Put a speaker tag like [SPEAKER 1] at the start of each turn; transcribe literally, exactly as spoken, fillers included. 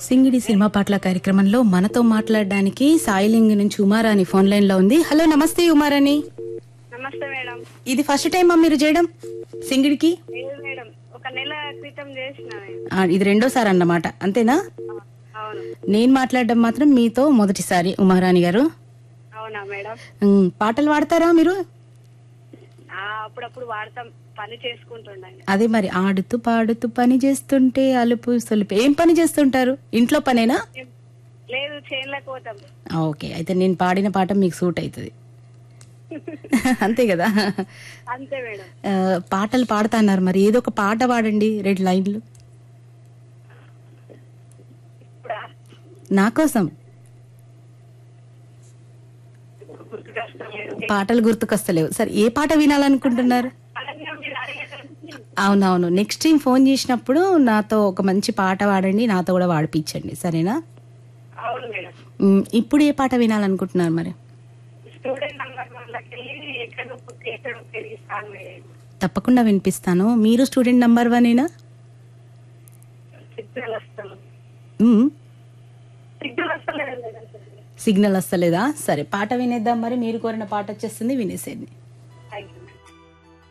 [SPEAKER 1] సింగిడి సినిమా పాటల కార్యక్రమంలో మనతో మాట్లాడడానికి సాయిలింగ్ నుంచి ఉమారాణి ఫోన్ లైన్ లో ఉంది. హలో, నమస్తే ఉమారాణి.
[SPEAKER 2] నమస్తే మేడం.
[SPEAKER 1] ఇది ఫస్ట్ టైమా మీరు చేయడం సింగిడికి?
[SPEAKER 2] లేదు మేడం, ఒక నెల క్రితం చేసిన.
[SPEAKER 1] ఆ, ఇది రెండోసారి అన్నమాట, అంతేనా?
[SPEAKER 2] అవును.
[SPEAKER 1] నేను మాట్లాడడం మాత్రం మీతో మొదటిసారి ఉమారాణి గారు.
[SPEAKER 2] అవునా మేడం?
[SPEAKER 1] ఉమ్, పాటలు పాడతారా మీరు?
[SPEAKER 2] ఆ, అప్పుడప్పుడు వాడతాం, పని చేసుకుంటుండండి.
[SPEAKER 1] అదే మరి, ఆడుతూ పాడుతూ పని చేస్తుంటే అలుపు సొలుపు. ఏం పని చేస్తుంటారు? ఇంట్లో పనేనా?
[SPEAKER 2] లేదు, చేనులకు పోతాం.
[SPEAKER 1] ఆ, ఓకే, అయితే నేను పాడిన పాట మీకు సూట్ అవుతుంది. అంతే కదా?
[SPEAKER 2] అంతే మేడం.
[SPEAKER 1] ఆ, పాటలు పాడుతా అన్నారు, మరి ఏదో ఒక పాట పాడండి, రెండు లైన్లు
[SPEAKER 2] ఇప్పుడా?
[SPEAKER 1] నా కోసం.
[SPEAKER 2] గుర్తుకొస్తలేదు.
[SPEAKER 1] పాటలు గుర్తుకొస్తలేవు. సరే, ఏ పాట వినాలనుకుంటున్నారు?
[SPEAKER 2] అలాగే మీరు అడిగేటప్పుడు
[SPEAKER 1] అవునవును, నెక్స్ట్ టైం ఫోన్ చేసినప్పుడు నాతో ఒక మంచి పాట పాడండి, నాతో కూడా పాడిపించండి, సరేనా?
[SPEAKER 2] అవును మేడం.
[SPEAKER 1] ఉమ్, ఇప్పుడు ఏ పాట వినాలనుకుంటున్నారు మరి?
[SPEAKER 2] స్టూడెంట్ నంబర్ వాళ్ళకి వెళ్ళి ఎక్కడ ఎక్కడ తిరిగిస్తాను మేడం.
[SPEAKER 1] తప్పకుండా వినిపిస్తాను. మీరు స్టూడెంట్ నంబర్ వనేనా?
[SPEAKER 2] సిగ్నల్ వస్తాను.
[SPEAKER 1] ఉమ్,
[SPEAKER 2] సిగ్నల్ వస్తలేదు మేడం.
[SPEAKER 1] సిగ్నల్ వస్తలేదా? సరే, పాట వినేద్దాం మరి. మీరు కోరిన పాట వచ్చేస్తుంది, వినేసేయండి.